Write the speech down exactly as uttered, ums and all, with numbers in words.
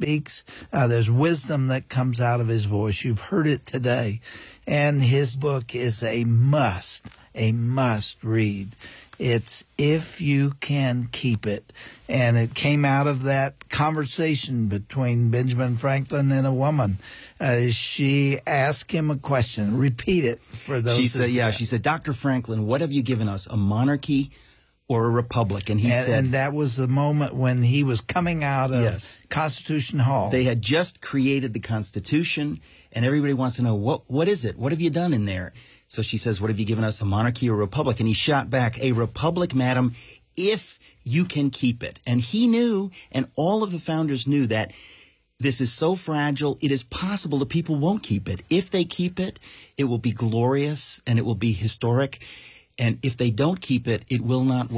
speaks. Uh, there's wisdom that comes out of his voice. You've heard it today. And his book is a must, a must read. It's If You Can Keep It. And it came out of that conversation between Benjamin Franklin and a woman. Uh, she asked him a question. Repeat it for those. She said, yeah, she said, Doctor Franklin, what have you given us, a monarchy or a republic? And he and, said... And that was the moment when he was coming out of yes. Constitution Hall. They had just created the Constitution, and everybody wants to know, what what is it? What have you done in there? So she says, what have you given us, a monarchy or a republic? And he shot back, a republic, madam, if you can keep it. And he knew, and all of the founders knew, that this is so fragile, it is possible that people won't keep it. If they keep it, it will be glorious and it will be historic. And if they don't keep it, it will not work.